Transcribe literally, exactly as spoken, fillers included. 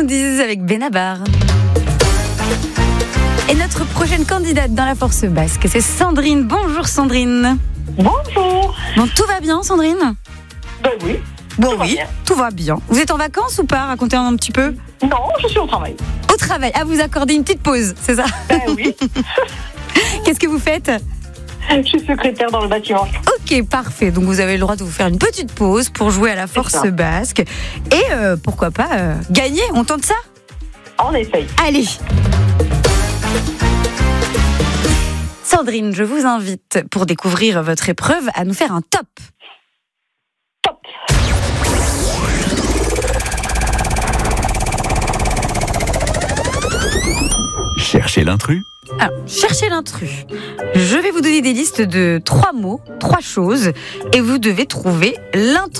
Gourmandise avec Benabar. Et notre prochaine candidate dans la force basque, c'est Sandrine. Bonjour Sandrine. Bonjour. Bon, tout va bien Sandrine? Ben oui. Bon tout oui, va bien. tout va bien. Vous êtes en vacances ou pas? Racontez un petit peu. Non, je suis au travail. Au travail. Ah, vous accordez une petite pause, c'est ça? Ben oui. Qu'est-ce que vous faites? Je suis secrétaire dans le bâtiment. Ok, parfait. Donc vous avez le droit de vous faire une petite pause pour jouer à la force ça. basque. Et euh, pourquoi pas euh, gagner? On tente ça? On essaye. Allez. Sandrine, je vous invite pour découvrir votre épreuve à nous faire un top. Top. Cherchez l'intrus. Alors, cherchez l'intrus. Je vais vous donner des listes de trois mots, trois choses, et vous devez trouver l'intrus